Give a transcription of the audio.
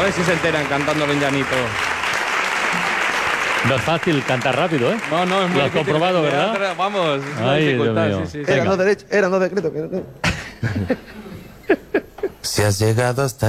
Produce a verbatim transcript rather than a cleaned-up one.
ver si se enteran cantándolo en llanito. No es fácil cantar rápido, ¿eh? No, no, es muy Lo has difícil. comprobado, ¿verdad? Vamos, es una Ay, Dios dificultad. mío. Sí, sí, sí. Eran dos derechos, eran dos decretos. Si has llegado hasta